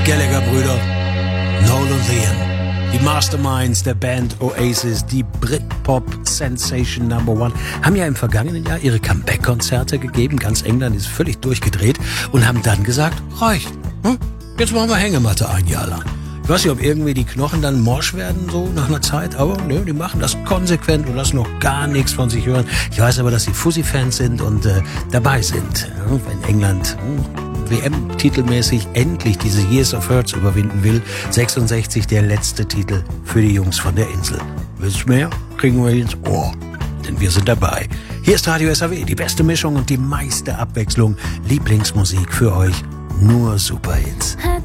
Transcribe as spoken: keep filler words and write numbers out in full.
Gallagher-Brüder, Noel und Liam, die Masterminds der Band Oasis, die Britpop-Sensation Number One, haben ja im vergangenen Jahr ihre Comeback-Konzerte gegeben. Ganz England ist völlig durchgedreht und haben dann gesagt, reicht, hm? Jetzt machen wir Hängematte ein Jahr lang. Ich weiß nicht, ob irgendwie die Knochen dann morsch werden, so nach einer Zeit, aber ne, die machen das konsequent und lassen noch gar nichts von sich hören. Ich weiß aber, dass sie Fuzzy-Fans sind und äh, dabei sind, ja, wenn England hm, W M-titelmäßig endlich diese Years of Hurts überwinden will. sechsundsechzig der letzte Titel für die Jungs von der Insel. Willst du mehr? Kriegen wir ins Ohr, denn wir sind dabei. Hier ist Radio S A W, die beste Mischung und die meiste Abwechslung. Lieblingsmusik für euch, nur Superhits.